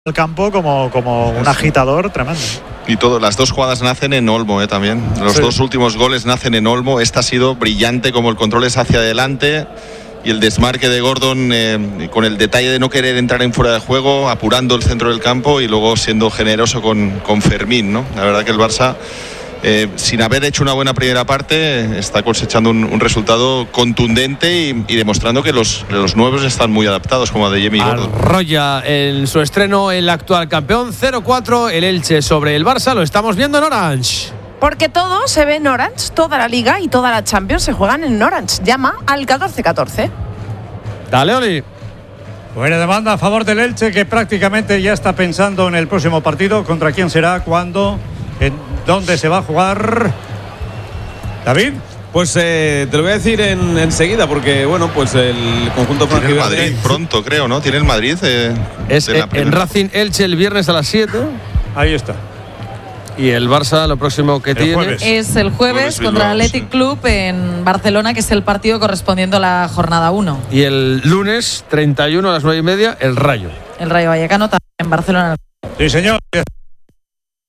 el campo como un agitador tremendo. Y las dos jugadas nacen en Olmo, también. Los dos últimos goles nacen en Olmo. Esta ha sido brillante, como el control es hacia adelante y el desmarque de Gordon con el detalle de no querer entrar en fuera de juego, apurando el centro del campo y luego siendo generoso con Fermín, ¿no? La verdad que el Barça, sin haber hecho una buena primera parte, está cosechando un resultado contundente y demostrando que los nuevos están muy adaptados, como Adeyemi y Gordon. Arroya en su estreno el actual campeón. 0-4 el Elche sobre el Barça. Lo estamos viendo en Orange. Porque todo se ve en Orange, toda la Liga y toda la Champions se juegan en Orange. Llama al 1414. Dale, Oli. Buena demanda a favor del Elche, que prácticamente ya está pensando en el próximo partido. ¿Contra quién será? ¿Cuándo? ¿En dónde se va a jugar? ¿David? Pues te lo voy a decir enseguida, porque bueno, pues el conjunto tiene el Madrid pronto, creo, ¿no? Tiene el Madrid es en Racing Elche el viernes a las 7. Ahí está. Y el Barça lo próximo que tiene jueves. Es el jueves contra el Athletic Club en Barcelona, que es el partido correspondiente a la jornada 1. Y el lunes 31 a las 9:30 el Rayo. El Rayo Vallecano también en Barcelona. Sí, señor.